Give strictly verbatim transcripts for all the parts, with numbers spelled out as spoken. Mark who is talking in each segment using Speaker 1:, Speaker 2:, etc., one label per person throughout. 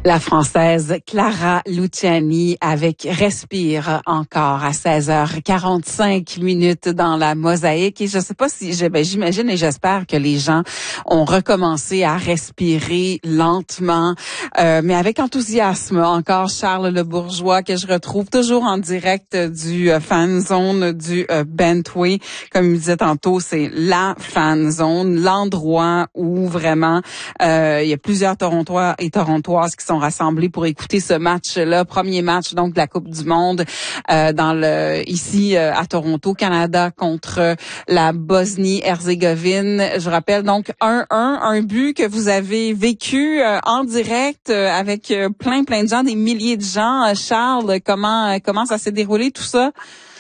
Speaker 1: La Française Clara Luciani avec Respire encore à seize heures quarante-cinq minutes dans la Mosaïque. Et je sais pas si, je, ben, j'imagine et j'espère que les gens ont recommencé à respirer lentement, euh, mais avec enthousiasme. Encore Charles Le Bourgeois que je retrouve toujours en direct du euh, fan zone du euh, Bentway. Comme il me disait tantôt, c'est la fan zone, l'endroit où vraiment euh, il y a plusieurs Torontois et Torontoises qui sont rassemblés pour écouter ce match-là, premier match donc de la Coupe du Monde euh, dans le ici euh, à Toronto, Canada contre la Bosnie-Herzégovine. Je rappelle donc un un, un but que vous avez vécu euh, en direct euh, avec euh, plein plein de gens, des milliers de gens. Euh, Charles, comment comment ça s'est déroulé tout ça?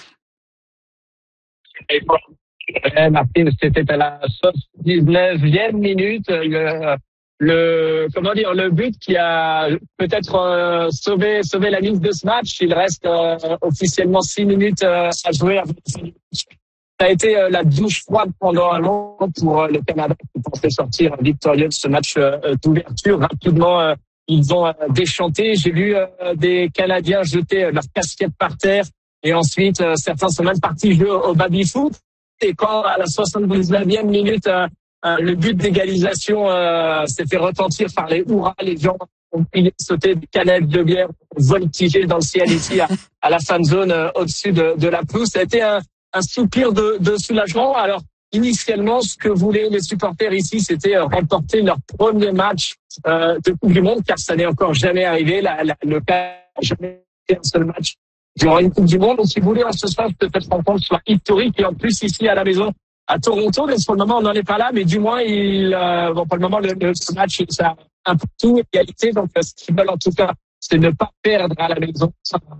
Speaker 2: Eh, Martine, c'était à la soixante-dix-neuvième minute. Le, le, comment dire, le but qui a peut-être euh, sauvé, sauvé la mise de ce match. Il reste euh, officiellement six minutes euh, à jouer. Ça a été euh, la douche froide pendant un moment pour euh, le Canada qui pensait sortir victorieux de ce match euh, d'ouverture. Rapidement, euh, ils ont euh, déchanté. J'ai vu euh, des Canadiens jeter euh, leur casquette par terre. Et ensuite, euh, certains sont même partis jouer au, au baby-foot. Et quand, à la soixante-dix-neuvième minute, euh, euh, le but d'égalisation euh, s'est fait retentir par les hurrahs, les gens ont pu sauter des canettes de bière, voltiger dans le ciel ici à, à la fan zone euh, au-dessus de, de la pelouse. Ça a été un, un soupir de, de soulagement. Alors, initialement, ce que voulaient les supporters ici, c'était euh, remporter leur premier match euh, de Coupe du Monde, car ça n'est encore jamais arrivé. La, la, le cas n'a jamais été un seul match durant une Coupe du Monde. Donc, si vous voulez, en ce sens, que cette rencontre soit historique. Et en plus, ici, à la maison, à Toronto, mais pour le moment, on n'en est pas là. Mais du moins, il, euh, bon, pour le moment, le, le ce match, ça a un peu tout, égalité. Donc, ce qu'ils veulent, en tout cas, c'est ne pas perdre à la maison.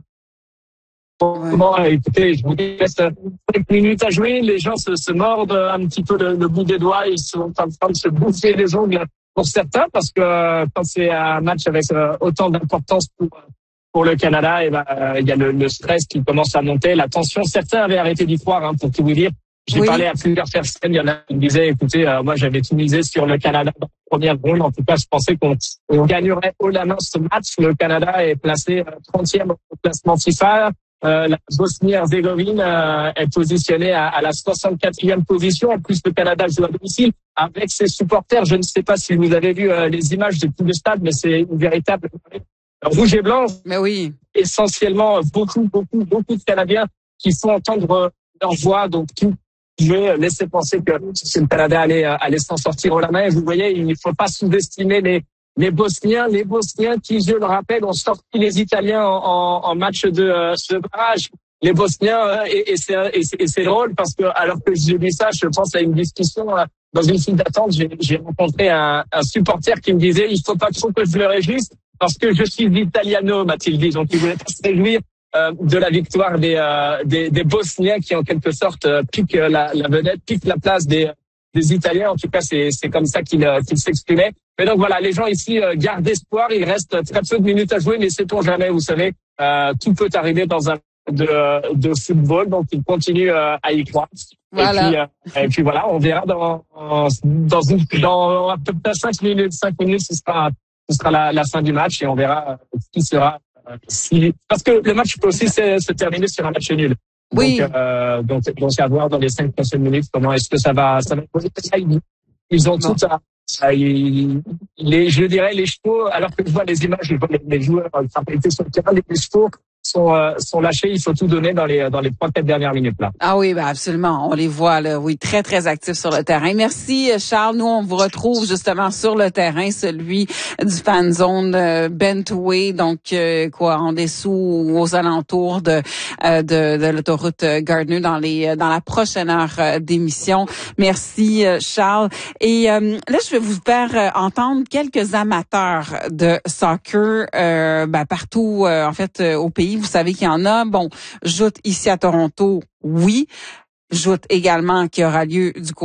Speaker 2: Pour le moment, écoutez, je vous laisse cinq minutes à jouer. Les gens se, se mordent un petit peu le, le bout des doigts. Ils sont en train de se bouffer les ongles pour certains, parce que euh, quand c'est un match avec euh, autant d'importance pour pour le Canada, et ben il y a le, le stress qui commence à monter, la tension. Certains avaient arrêté d'y croire, hein, pour tout vous dire. J'ai oui. parlé à plusieurs personnes. Il y en a qui me disaient, écoutez, euh, moi j'avais tout misé sur le Canada dans la première ronde. En tout cas, je pensais qu'on on gagnerait haut la main ce match. Le Canada est placé trentième au classement FIFA. Euh, la Bosnie-Herzégovine euh, est positionnée à, à la soixante-quatrième position. En plus, le Canada joue à domicile avec ses supporters. Je ne sais pas si vous avez vu euh, les images de tout le stade, mais c'est une véritable rouge et blanc.
Speaker 1: Mais oui.
Speaker 2: Essentiellement, beaucoup, beaucoup, beaucoup de Canadiens qui font entendre leur voix. Donc, tout je laisser penser que si le Canada allait, allait s'en sortir au la main. Et vous voyez, il ne faut pas sous-estimer les, les Bosniens. Les Bosniens qui, je le rappelle, ont sorti les Italiens en, en, en match de, de barrage. Les Bosniens, et, et, c'est, et, c'est, et c'est drôle parce que, alors que j'ai vu ça, je pense à une discussion dans une file d'attente. J'ai, j'ai rencontré un, un supporter qui me disait, il faut pas trop que je le réjouisse parce que je suis italiano, m'a-t-il dit. Donc, il voulait pas se réjouir euh, de la victoire des, euh, des, des Bosniens qui, en quelque sorte, euh, piquent la, la vedette, piquent la place des, des Italiens. En tout cas, c'est, c'est comme ça qu'il, euh, qu'il s'exprimait. Mais donc, voilà, les gens ici euh, gardent espoir. Il reste très peu de minutes à jouer, mais sait-on jamais, vous savez, euh, tout peut arriver dans un de, de football. Donc, il continue euh, à y croire.
Speaker 1: Voilà.
Speaker 2: Et puis, euh, et puis voilà, on verra dans, dans, une, dans à peu près cinq minutes, cinq minutes, ce sera Ce sera la, la fin du match et on verra qui sera. Euh, si, parce que le match peut aussi se, se terminer sur un match nul.
Speaker 1: Oui.
Speaker 2: Donc, euh, donc, donc à voir dans les cinq prochaines minutes comment est-ce que ça va, ça va poser. Ils ont tout à, à ils, les, je dirais les chevaux. Alors que je vois les images, je vois les, les joueurs qui ont été sur le terrain, les chevaux sont euh, sont lâchés. Il faut tout donner dans les dans les trois quatre dernières minutes là.
Speaker 1: Ah oui, ben absolument. On les voit là, oui, très très actifs sur le terrain. Merci Charles. Nous on vous retrouve justement sur le terrain, celui du fan zone euh, Bentway, donc euh, quoi, en dessous ou aux alentours de euh, de, de l'autoroute Gardner dans les dans la prochaine heure euh, d'émission. Merci euh, Charles. Et euh, là je vais vous faire euh, entendre quelques amateurs de soccer euh, ben, partout euh, en fait euh, au pays. Vous savez qu'il y en a. Bon, joute ici à Toronto, oui. Joute également qui aura lieu du côté